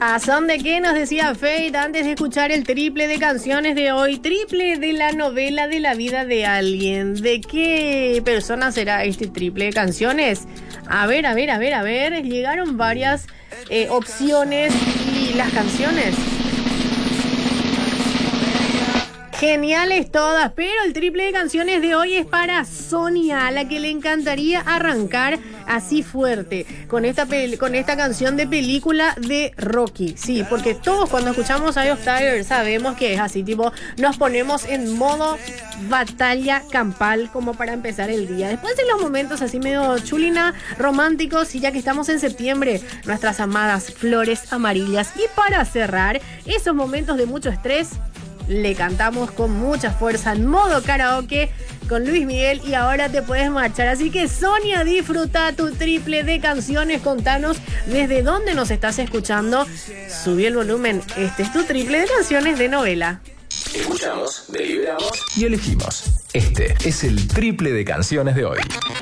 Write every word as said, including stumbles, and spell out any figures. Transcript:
¿A son de qué nos decía Fate antes de escuchar el triple de canciones de hoy? Triple de la novela de la vida de alguien. ¿De qué persona será este triple de canciones? A ver, a ver, a ver, a ver. Llegaron varias eh, opciones y las canciones. Geniales todas, pero el triple de canciones de hoy es para Sonia, a la que le encantaría arrancar así fuerte con esta pel- con esta canción de película de Rocky. Sí, porque todos cuando escuchamos Eye of Tiger sabemos que es así, tipo, nos ponemos en modo batalla campal como para empezar el día. Después de los momentos así medio chulina, románticos, y ya que estamos en septiembre, nuestras amadas flores amarillas. Y para cerrar esos momentos de mucho estrés, le cantamos con mucha fuerza en modo karaoke con Luis Miguel y Ahora te puedes marchar. Así que Sonia, disfruta tu triple de canciones. Contanos desde dónde nos estás escuchando. Subí el volumen. Este es tu triple de canciones de novela. Escuchamos, deliberamos y elegimos. Este es el triple de canciones de hoy.